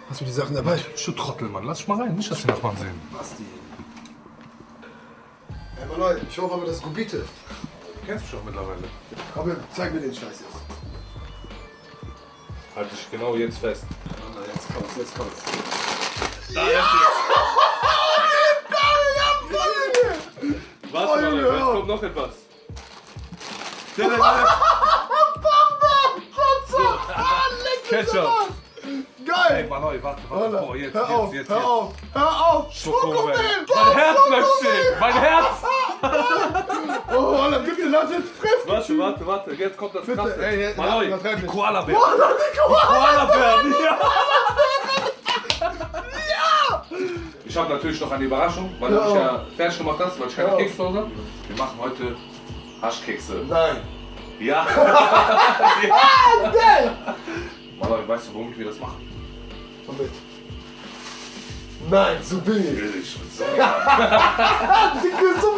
Hast du die Sachen dabei? Du Trottel, Mann. Lass dich mal rein. Nicht, dass die Nachbarn sehen. Basti. Hey, Mann, ich hoffe aber, das ist Gubite. Du kennst mich doch mittlerweile. Aber zeig mir den Scheiß jetzt. Halt dich genau jetzt fest. Jetzt kommt's, jetzt kommt's. Da ist es. Warte mal, jetzt kommt noch etwas. Ketchup. Geil! Ey, Manoi, warte. Oh, jetzt. Hör auf! Schokomel. Mein Herz bleibt stehen. Mein Herz. Oh, Alter, bitte lass es fressen! Warte. Jetzt kommt das Bitte, Krasse. ey, Manoi, übertreib die nicht. Koala-Bären. Koala-Bären, ja. Ich habe natürlich noch eine Überraschung, weil du mich ja fertig gemacht hast, weil ich keine Kekse zu Hause habe. Wir machen heute Haschkekse. Nein! Ja. Geil! Manoi, weißt du, womit wir das machen? Womit? Nein, so billig! Billig. So. So